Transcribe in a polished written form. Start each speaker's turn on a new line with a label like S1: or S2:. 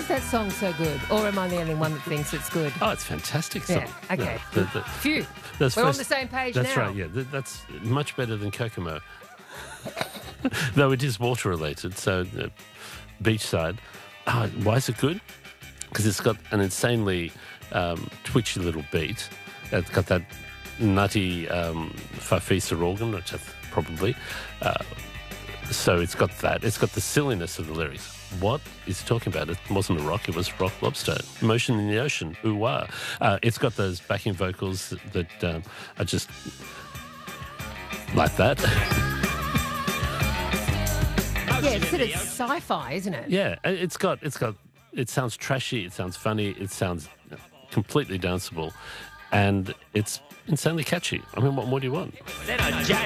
S1: is that song so good? Or am I the only one that thinks it's good?
S2: Oh, it's a fantastic song.
S1: Yeah, okay. Phew.
S2: That's
S1: We're on the same page
S2: that's
S1: now.
S2: right, yeah. That's much better than Kokomo. Though it is water-related, so beachside. Why is it good? Because it's got an insanely twitchy little beat. It's got that nutty Farfisa organ, which probably. So it's got that. It's got the silliness of the lyrics. What is he talking about? It wasn't a rock, it was rock lobster. Motion in the ocean, ooh-wah. It's got those backing vocals that are just like that.
S1: Yeah, it's sort of sci-fi, isn't it?
S2: Yeah, it sounds trashy, it sounds funny, it sounds completely danceable, and it's insanely catchy. I mean, what more do you want?